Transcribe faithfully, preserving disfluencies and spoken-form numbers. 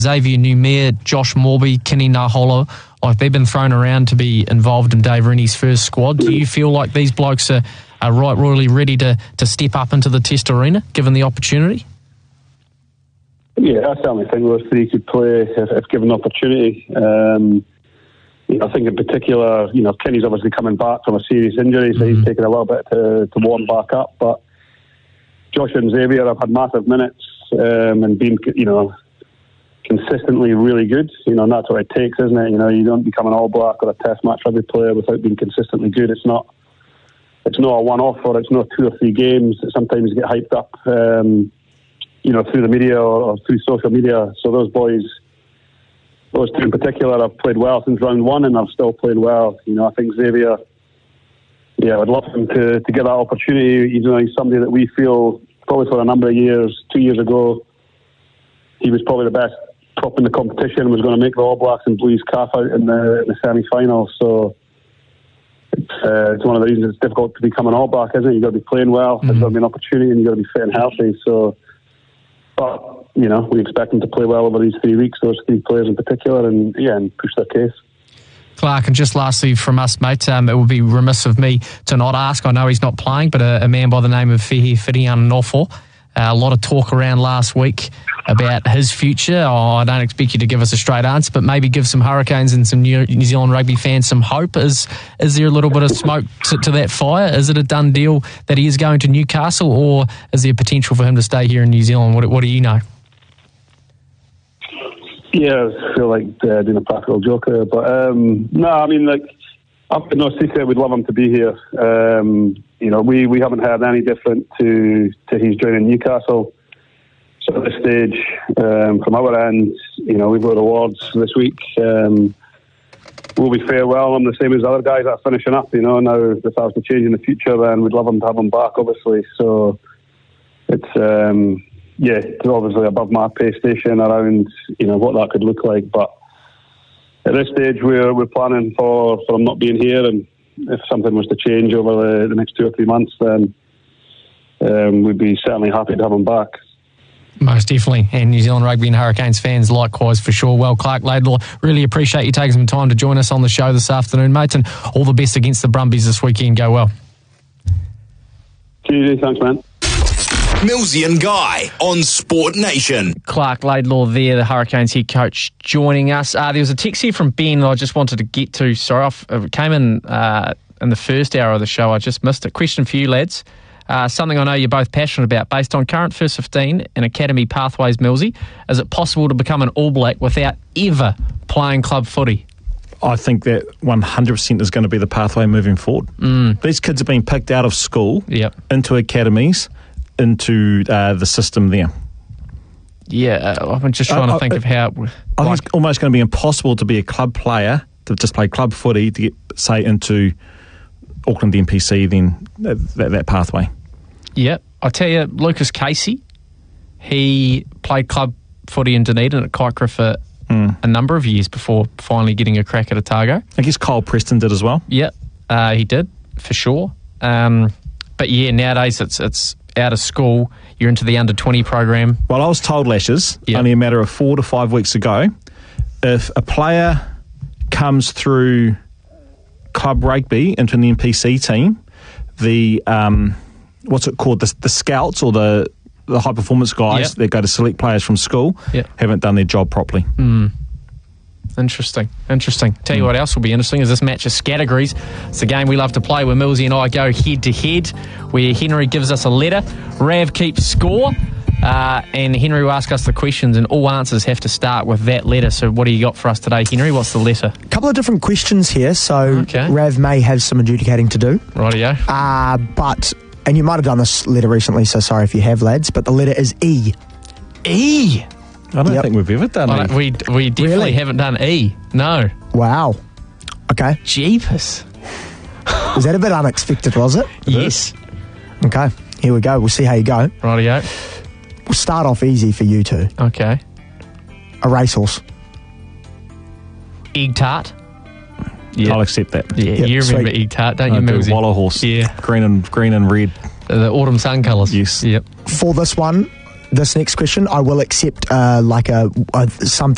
Xavier Numere, Josh Morby, Kenny Naholo, like they've been thrown around to be involved in Dave Rennie's first squad. Do you feel like these blokes are, are right royally ready to, to step up into the Test arena, given the opportunity? Yeah, I certainly think those three could play if, if given the opportunity. Um, you know, I think in particular, you know, Kenny's obviously coming back from a serious injury, so mm-hmm. he's taken a little bit to, to warm back up. But Josh and Xavier have had massive minutes um, and been, you know, consistently really good. You know, and that's what it takes, isn't it? You know, you don't become an All Black or a Test match rugby player without being consistently good. It's not, it's not a one-off, or it's not two or three games that sometimes get hyped up. Um, you know, through the media or, or through social media. So those boys, those two in particular, have played well since round one and have still played well. You know, I think Xavier, yeah, I'd love him to, to get that opportunity. You know, he's somebody that we feel probably for a number of years, two years ago, he was probably the best prop in the competition, was going to make the All Blacks and Blues calf out in the, in the semi-final. So it's, uh, it's one of the reasons it's difficult to become an All Black, isn't it? You've got to be playing well, mm-hmm. there's got to be an opportunity, and you've got to be fit and healthy. So, but, you know, we expect them to play well over these three weeks, those three players in particular, and, yeah, and push their case. Clark, and just lastly from us, mate, um, it would be remiss of me to not ask. I know he's not playing, but a, a man by the name of Fehi Whitiana-Nofo. Uh, a lot of talk around last week about his future. Oh, I don't expect you to give us a straight answer, but maybe give some Hurricanes and some New, New Zealand rugby fans some hope. Is is there a little bit of smoke to, to that fire? Is it a done deal that he is going to Newcastle, or is there potential for him to stay here in New Zealand? What, what do you know? Yeah, I feel like uh, doing a practical joke there, but um, no, I mean, like, I've got no secret we'd love him to be here. Um, you know, we, we haven't heard any different to, to he's joining Newcastle. So at this stage, um, from our end, you know, we've got awards this week. Um, we'll be farewell. I'm the same as the other guys that are finishing up, you know. Now, if that was to change in the future, then we'd love him to have him back, obviously. So it's, um, yeah, it's obviously above my pay station around, you know, what that could look like. But at this stage, we're we're planning for, for him not being here, and if something was to change over the, the next two or three months, then um, we'd be certainly happy to have him back. Most definitely, and New Zealand Rugby and Hurricanes fans likewise for sure. Well, Clark Laidlaw, really appreciate you taking some time to join us on the show this afternoon, mate, and all the best against the Brumbies this weekend. Go well. Cheers, thanks, man. Millsy and Guy on Sport Nation. Clark Laidlaw there, the Hurricanes head coach, joining us. Uh, there was a text here from Ben that I just wanted to get to. Sorry, it came in uh, in the first hour of the show. I just missed it. Question for you, lads. Uh, something I know you're both passionate about. Based on current first fifteen and academy pathways, Millsy, is it possible to become an All Black without ever playing club footy? I think that one hundred percent is going to be the pathway moving forward. Mm. These kids have been picked out of school, yep. into academies, into uh, the system there. Yeah, uh, I'm just trying uh, to think I, of how... I like, think it's almost going to be impossible to be a club player, to just play club footy, to get, say, into Auckland N P C, then that, that, that pathway. Yeah, I tell you, Lucas Casey, he played club footy in Dunedin at Kaikra for mm. a number of years before finally getting a crack at Otago. I guess Kyle Preston did as well. Yeah, uh, he did, for sure. Um, but yeah, nowadays it's it's out of school, you're into the under twenty program. Well, I was told, Lashes, yep. only a matter of four to five weeks ago, if a player comes through club rugby into an N P C team, the um, what's it called, the, the scouts or the the high performance guys yep. that go to select players from school yep. haven't done their job properly. Mm. Interesting, interesting. Tell you mm. what else will be interesting is this match of categories. It's a game we love to play where Millsy and I go head to head, where Henry gives us a letter, Rav keeps score, uh, and Henry will ask us the questions, and all answers have to start with that letter. So what do you got for us today, Henry? What's the letter? A couple of different questions here, so okay. Rav may have some adjudicating to do. Rightio. Uh, but, and you might have done this letter recently, so sorry if you have, lads, but the letter is E. E? I don't yep. think we've ever done it. We, we definitely really? haven't done E. No. Wow. Okay. Jeepers. Was that a bit unexpected, was it? it yes. Is. Okay. Here we go. We'll see how you go. Rightio. We'll start off easy for you two. Okay. A racehorse. Egg tart. Yeah. I'll accept that. Yeah, yep, you remember sweet. egg tart, don't I you, Millsy? Walla horse. Yeah. Green and green and red. Uh, the autumn sun colours. Yes. Yep. For this one, this next question, I will accept uh, like a, a something.